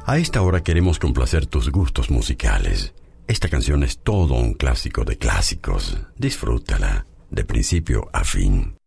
A esta hora queremos complacer tus gustos musicales. Esta canción es todo un clásico de clásicos. Disfrútala de principio a fin.